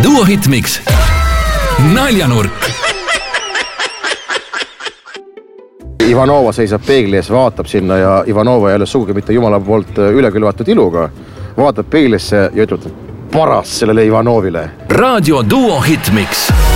Duo Hitmix. Naljanurk. Ivanova seisab peegli ees, vaatab sinna ja Ivanova ei ole sugugi mitte jumala poolt ülekülvatud iluga. Vaatab peeglisse ja ütleb paras sellele Ivanovile. Raadio Duo Hitmix.